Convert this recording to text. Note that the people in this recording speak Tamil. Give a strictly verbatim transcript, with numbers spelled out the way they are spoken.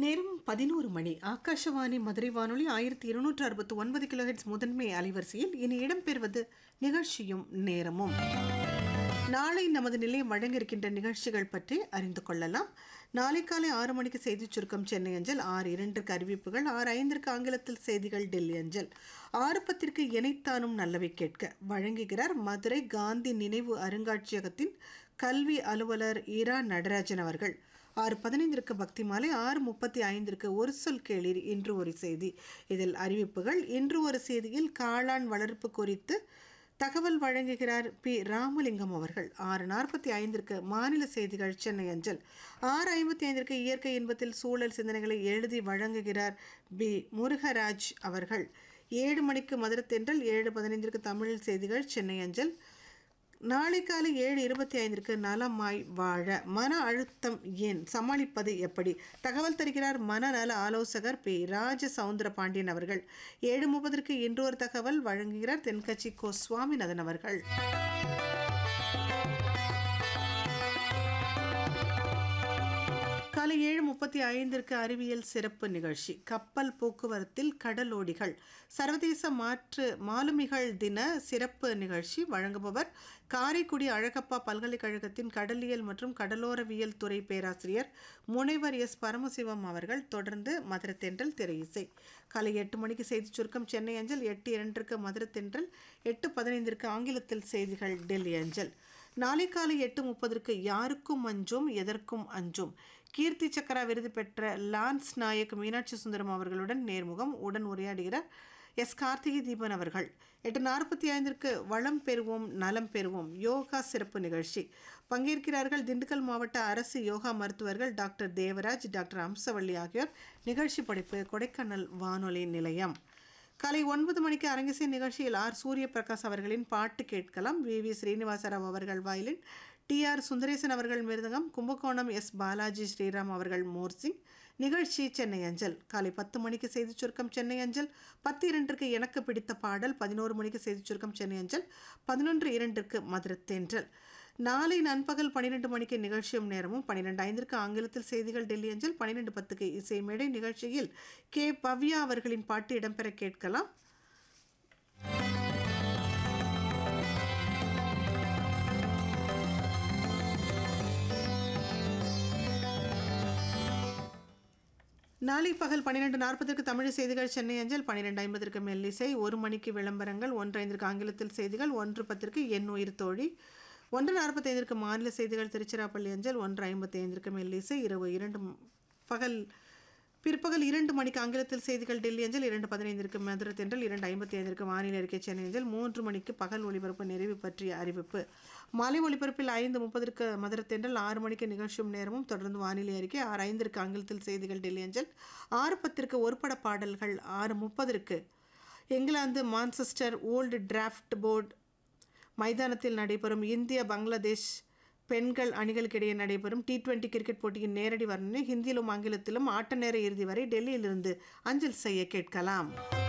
நேரம் பதினோரு மணி. ஆகாஷவாணி மதுரை வானொலி ஆயிரத்தி இருநூற்று அறுபத்தி ஒன்பது கிலோஹெட்ஸ் முதன்மை அலைவரிசையில் இனி இடம்பெறுவது நிகழ்ச்சியும் நேரமும். நாளை நமது நிலையம் வழங்க இருக்கின்ற நிகழ்ச்சிகள் பற்றி அறிந்து கொள்ளலாம். நாளை காலை ஆறு மணிக்கு செய்தி சுருக்கம் சென்னை அஞ்சல், ஆறு இரண்டுக்கு அறிவிப்புகள், ஆறு ஐந்திற்கு ஆங்கிலத்தில் செய்திகள் டெல்லி அஞ்சல், ஆறு பத்திற்கு இணைத்தானும் நல்லவை கேட்க வழங்குகிறார் மதுரை காந்தி நினைவு அருங்காட்சியகத்தின் கல்வி அலுவலர் இரா நடராஜன் அவர்கள். ஆறு பதினைந்திற்கு பக்தி மாலை, ஆறு முப்பத்தி ஐந்திற்கு ஒரு சொல் கேளீர் இன்று ஒரு செய்தி. இதில் அறிவிப்புகள். இன்று ஒரு செய்தியில் காளான் வளர்ப்பு குறித்து தகவல் வழங்குகிறார் பி ராமலிங்கம் அவர்கள். ஆறு நாற்பத்தி ஐந்திற்கு மாநில செய்திகள் சென்னை அஞ்சல், ஆறு ஐம்பத்தி ஐந்திற்கு இயற்கை இன்பத்தில் சூழல் சிந்தனைகளை எழுதி வழங்குகிறார் பி முருகராஜ் அவர்கள். ஏழு மணிக்கு மதுரத்தென்றல், ஏழு பதினைந்திற்கு தமிழில் செய்திகள் சென்னை அஞ்சல். நாளை காலை ஏழு இருபத்தி ஐந்திற்கு நலமாய் வாழ மன அழுத்தம் ஏன் சமாளிப்பது எப்படி தகவல் தருகிறார் மனநல ஆலோசகர் பி ராஜ சவுந்தர பாண்டியன் அவர்கள். ஏழு முப்பதற்கு இன்றொரு தகவல் வழங்குகிறார் தென்கட்சி கோ சுவாமிநாதன் அவர்கள். காலை ஏழு முப்பத்தி ஐந்திற்கு அறிவியல் சிறப்பு நிகழ்ச்சி. கப்பல் போக்குவரத்தில் கடலோடிகள் சர்வதேச மாற்று மாலுமிகள் தின சிறப்பு நிகழ்ச்சி. வழங்குபவர் காரைக்குடி அழகப்பா பல்கலைக்கழகத்தின் கடலியல் மற்றும் கடலோரவியல் துறை பேராசிரியர் முனைவர் எஸ் பரமசிவம் அவர்கள். தொடர்ந்து மதுரத்தென்றல் திரையிசை. காலை எட்டு மணிக்கு செய்தி சுருக்கம் சென்னை அஞ்சல், எட்டு இரண்டிற்கு மதுரத்தென்றல், எட்டு பதினைந்திற்கு ஆங்கிலத்தில் செய்திகள் டெல்லி அஞ்சல். நாளை காலை எட்டு முப்பதற்கு யாருக்கும் அஞ்சும் எதற்கும் அஞ்சும் கீர்த்தி சக்கரா விருது பெற்ற லான்ஸ் நாயக் மீனாட்சி சுந்தரம் அவர்களுடன் நேர்முகம். உடன் உரையாடுகிறார் எஸ் கார்த்திகை தீபன் அவர்கள். எட்டு நாற்பத்தி ஐந்திற்கு வளம் பெறுவோம் நலம் பெறுவோம் யோகா சிறப்பு நிகழ்ச்சி. பங்கேற்கிறார்கள் திண்டுக்கல் மாவட்ட அரசு யோகா மருத்துவர்கள் டாக்டர் தேவராஜ், டாக்டர் அம்சவள்ளி ஆகியோர். நிகழ்ச்சி படைப்பு கொடைக்கானல் வானொலி நிலையம். காலை ஒன்பது மணிக்கு அரங்கிசை நிகழ்ச்சியில் ஆர் சூரிய பிரகாஷ் அவர்களின் பாட்டு கேட்கலாம். வி வி ஸ்ரீனிவாசராவ் அவர்கள் வயலின், டி ஆர் சுந்தரேசன் அவர்கள் மிருதங்கம், கும்பகோணம் எஸ் பாலாஜி ஸ்ரீராம் அவர்கள் மோர்சிங். நிகழ்ச்சி சென்னை அஞ்சல். காலை பத்து மணிக்கு செய்தி சுருக்கம் சென்னை அஞ்சல், பத்து இரண்டிற்கு எனக்கு பிடித்த பாடல், பதினோரு மணிக்கு செய்தி சுருக்கம் சென்னை அஞ்சல், பதினொன்று இரண்டிற்கு மதுரத்தென்றல். நாளை நண்பகல் பன்னிரெண்டு மணிக்கு நிகழ்ச்சியும் நேரமும், பன்னிரெண்டு ஐந்திற்கு ஆங்கிலத்தில் செய்திகள் டெல்லி அஞ்சல், பன்னிரெண்டு பத்துக்கு இசை மேடை. நிகழ்ச்சியில் கே பவ்யா அவர்களின் பாட்டு இடம்பெற கேட்கலாம். நாளை பகல் பன்னிரெண்டு நாற்பதற்கு தமிழ் செய்திகள் சென்னை அஞ்சல், பன்னிரெண்டு ஐம்பதற்கு மெல்லிசை, ஒரு மணிக்கு விளம்பரங்கள், ஒன்று ஐந்திற்கு ஆங்கிலத்தில் செய்திகள், ஒன்று பத்திற்கு என் உயிர் தோழி, ஒன்று நாற்பத்தி ஐந்திற்கு மாநில செய்திகள் திருச்சிராப்பள்ளி அஞ்சல், ஒன்று ஐம்பத்தி ஐந்திற்கு மெல்லிசை. இரவு இரண்டு பகல் பிற்பகல் இரண்டு மணிக்கு ஆங்கிலத்தில் செய்திகள் டெல்லி அஞ்சல், இரண்டு பதினைந்திற்கு மதுரத்தென்றல், இரண்டு ஐம்பத்தி ஐந்திற்கு வானிலை அறிக்கை சென்னை அஞ்சல், மூன்று மணிக்கு பகல் ஒளிபரப்பு நிறைவு பற்றிய அறிவிப்பு. மாலை ஒளிபரப்பில் ஐந்து முப்பதற்கு மதுரத்தென்றல், ஆறு மணிக்கு நிகழ்ச்சியும் நேரமும், தொடர்ந்து வானிலை அறிக்கை, ஆறு ஐந்திற்கு ஆங்கிலத்தில் செய்திகள் டெல்லி அஞ்சல், ஆறு பத்திற்கு ஒருபட பாடல்கள், ஆறு முப்பதற்கு England Manchester old draft board மைதானத்தில் நடைபெறும் இந்திய பங்களாதேஷ் பெண்கள் அணிகளுக்கிடையே நடைபெறும் டி டுவெண்டி கிரிக்கெட் போட்டியின் நேரடி வர்ணனை ஹிந்தியிலும் ஆங்கிலத்திலும் ஆட்ட நேர இறுதி வரை டெல்லியிலிருந்து அஞ்சல் செய்ய கேட்கலாம்.